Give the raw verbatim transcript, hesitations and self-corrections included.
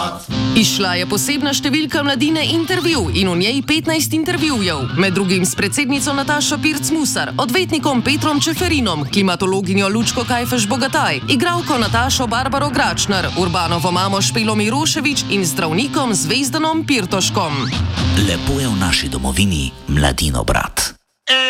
Išla je posebna številka Mladine Intervju in v njej petnajst intervjujev, med drugim s predsednico Natašo Pirc-Musar, odvetnikom Petrom Čeferinom, klimatologinjo Lučko Kajfež-Bogataj, igralko Natašo Barbaro Gračner, Urbanovo mamo Špelo Mirošević in zdravnikom Zvezdanom Pirtoškom. Lepo je v naši domovini, Mladinobrat.